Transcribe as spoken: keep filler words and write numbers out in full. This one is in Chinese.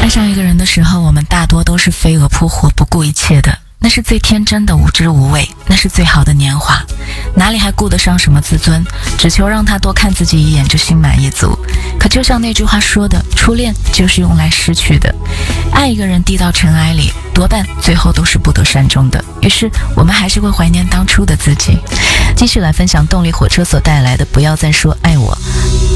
爱上一个人的时候，我们大多都是飞蛾扑火，不顾一切的，那是最天真的无知无畏，那是最好的年华，哪里还顾得上什么自尊，只求让他多看自己一眼就心满意足。可就像那句话说的，初恋就是用来失去的，爱一个人低到尘埃里，多半最后都是不得善终的，于是我们还是会怀念当初的自己。继续来分享动力火车所带来的不要再说爱我。